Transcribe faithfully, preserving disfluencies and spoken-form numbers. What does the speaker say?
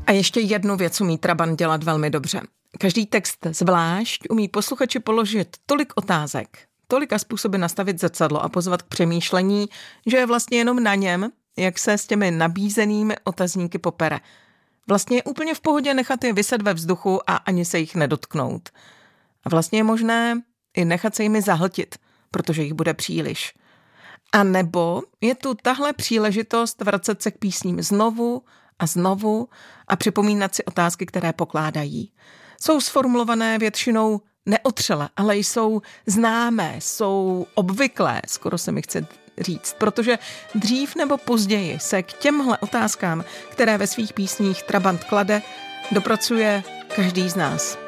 A ještě jednu věc umí Trabant dělat velmi dobře. Každý text zvlášť umí posluchači položit tolik otázek, tolika způsoby nastavit zrcadlo a pozvat k přemýšlení, že je vlastně jenom na něm, jak se s těmi nabízenými otazníky popere. Vlastně je úplně v pohodě nechat je viset ve vzduchu a ani se jich nedotknout. A vlastně je možné i nechat se jimi zahltit, protože jich bude příliš. A nebo je tu tahle příležitost vracet se k písním znovu a znovu a připomínat si otázky, které pokládají. Jsou sformulované většinou neotřele, ale jsou známé, jsou obvyklé, skoro se mi chce říct, protože dřív nebo později se k těmhle otázkám, které ve svých písních Trabant klade, dopracuje každý z nás.